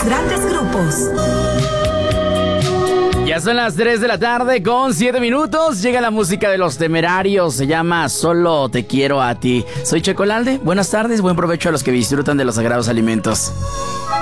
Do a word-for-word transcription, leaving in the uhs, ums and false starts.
los grandes grupos. Ya son las tres de la tarde con siete minutos. Llega la música de Los Temerarios. Se llama Solo Te Quiero a Ti. Soy Checo Lalde. Buenas tardes, buen provecho a los que disfrutan de los sagrados alimentos.